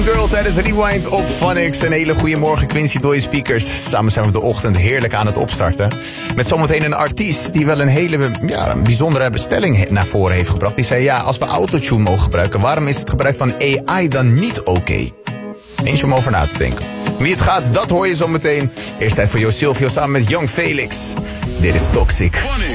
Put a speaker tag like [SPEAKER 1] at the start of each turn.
[SPEAKER 1] Girl tijdens Rewind op Phonics. Een hele goede morgen, Quincy door je speakers. Samen zijn we de ochtend heerlijk aan het opstarten. Met zometeen een artiest die wel een hele bijzondere bestelling naar voren heeft gebracht. Die zei, als we autotune mogen gebruiken, waarom is het gebruik van AI dan niet oké? Eens om over na te denken. Wie het gaat, dat hoor je zo meteen. Eerst tijd voor Jo Silvio samen met Young Felix. Dit is Toxic.